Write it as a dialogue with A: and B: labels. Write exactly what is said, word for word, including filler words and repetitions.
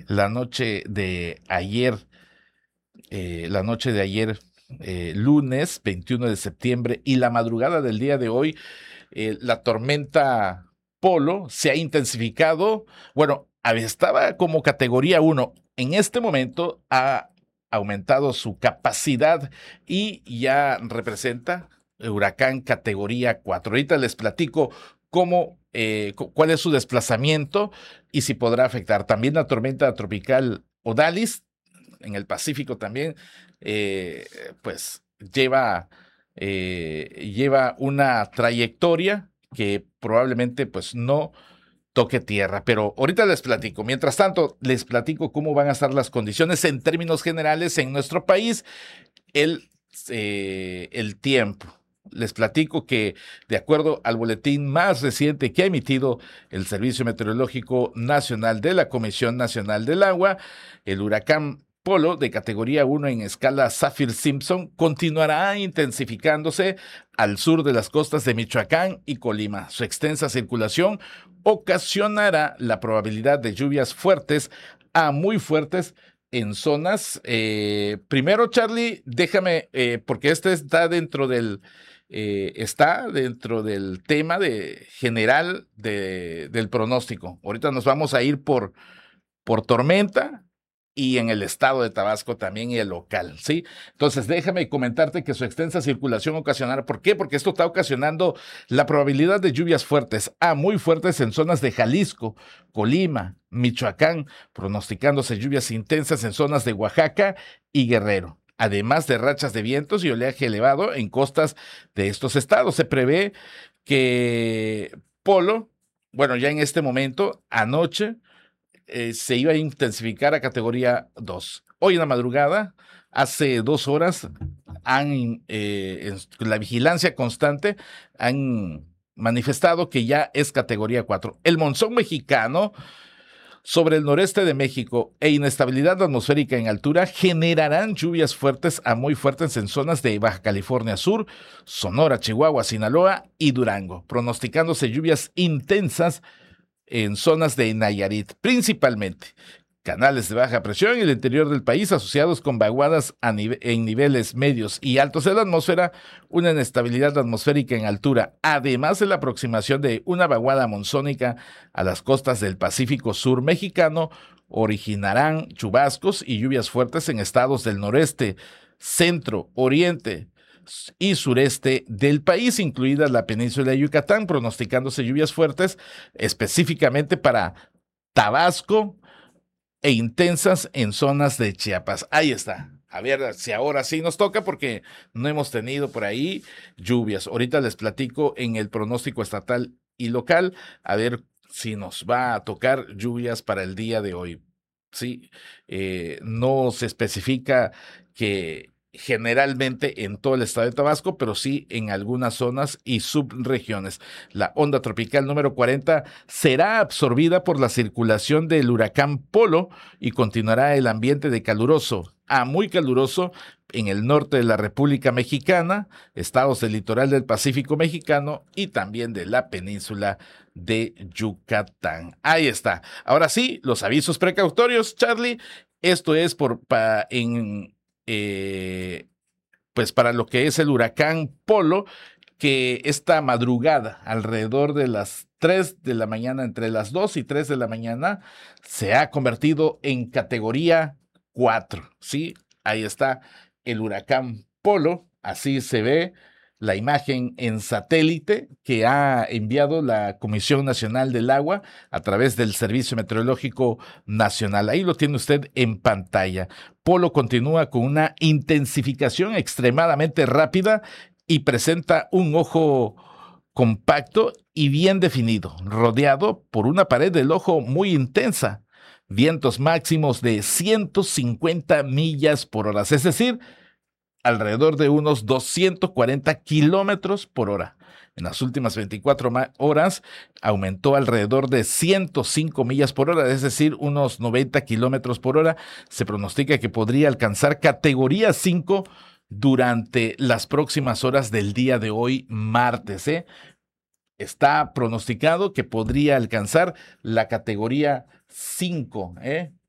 A: la noche de ayer, eh, la noche de ayer, eh, lunes veintiuno de septiembre y la madrugada del día de hoy, eh, la tormenta Polo se ha intensificado. Bueno, estaba como categoría uno. En este momento ha aumentado su capacidad y ya representa el huracán categoría cuatro. Ahorita les platico cómo, eh, cu- cuál es su desplazamiento y si podrá afectar. También la tormenta tropical Odalis en el Pacífico también, eh, pues lleva, eh, lleva una trayectoria que probablemente pues no toque tierra, pero ahorita les platico. Mientras tanto, les platico cómo van a estar las condiciones en términos generales en nuestro país, el, eh, el tiempo. Les platico que, de acuerdo al boletín más reciente que ha emitido el Servicio Meteorológico Nacional de la Comisión Nacional del Agua, el huracán Polo, de categoría uno en escala Saffir-Simpson, continuará intensificándose al sur de las costas de Michoacán y Colima. Su extensa circulación ocasionará la probabilidad de lluvias fuertes a muy fuertes en zonas. Eh, primero, Charlie, déjame, eh, porque este está dentro del, eh, está dentro del tema de general de, del pronóstico. Ahorita nos vamos a ir por, por tormenta y en el estado de Tabasco también y el local, ¿sí? Entonces, déjame comentarte que su extensa circulación ocasionará, ¿por qué? Porque esto está ocasionando la probabilidad de lluvias fuertes a muy fuertes en zonas de Jalisco, Colima, Michoacán, pronosticándose lluvias intensas en zonas de Oaxaca y Guerrero, además de rachas de vientos y oleaje elevado en costas de estos estados. Se prevé que Polo, bueno, ya en este momento, anoche, eh, se iba a intensificar a categoría dos. Hoy en la madrugada, hace dos horas, han, eh, en la vigilancia constante, han manifestado que ya es categoría cuatro. El monzón mexicano sobre el noreste de México e inestabilidad atmosférica en altura generarán lluvias fuertes a muy fuertes en zonas de Baja California Sur, Sonora, Chihuahua, Sinaloa y Durango, pronosticándose lluvias intensas en zonas de Nayarit, principalmente. Canales de baja presión en el interior del país asociados con vaguadas a nive en niveles medios y altos de la atmósfera, una inestabilidad atmosférica en altura, además de la aproximación de una vaguada monzónica a las costas del Pacífico Sur mexicano, originarán chubascos y lluvias fuertes en estados del noreste, centro, oriente, y sureste del país, incluida la península de Yucatán, pronosticándose lluvias fuertes específicamente para Tabasco e intensas en zonas de Chiapas. Ahí está. A ver si ahora sí nos toca porque no hemos tenido por ahí lluvias. Ahorita les platico en el pronóstico estatal y local a ver si nos va a tocar lluvias para el día de hoy. Sí, eh, no se especifica que generalmente en todo el estado de Tabasco, pero sí en algunas zonas y subregiones. La onda tropical número cuarenta será absorbida por la circulación del huracán Polo y continuará el ambiente de caluroso a muy caluroso en el norte de la República Mexicana, estados del litoral del Pacífico mexicano y también de la península de Yucatán. Ahí está. Ahora sí, los avisos precautorios, Charlie. Esto es por pa, en eh, pues para lo que es el huracán Polo, que esta madrugada, alrededor de las tres de la mañana, entre las dos y tres de la mañana, se ha convertido en categoría cuatro, ¿sí? Ahí está el huracán Polo, así se ve la imagen en satélite que ha enviado la Comisión Nacional del Agua a través del Servicio Meteorológico Nacional. Ahí lo tiene usted en pantalla. Polo continúa con una intensificación extremadamente rápida y presenta un ojo compacto y bien definido, rodeado por una pared del ojo muy intensa, vientos máximos de ciento cincuenta millas por hora, es decir, alrededor de unos doscientos cuarenta kilómetros por hora. En las últimas veinticuatro horas aumentó alrededor de ciento cinco millas por hora, es decir, unos noventa kilómetros por hora. Se pronostica que podría alcanzar categoría cinco durante las próximas horas del día de hoy, martes. ¿eh? Está pronosticado que podría alcanzar la categoría cinco. ¿eh?